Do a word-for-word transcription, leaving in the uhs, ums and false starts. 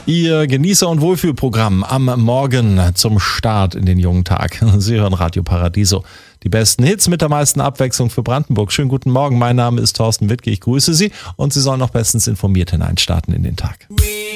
Ihr Genießer- und Wohlfühlprogramm am Morgen zum Start in den jungen Tag. Sie hören Radio Paradiso. Die besten Hits mit der meisten Abwechslung für Brandenburg. Schönen guten Morgen, mein Name ist Thorsten Wittke, ich grüße Sie und Sie sollen noch bestens informiert hineinstarten in den Tag.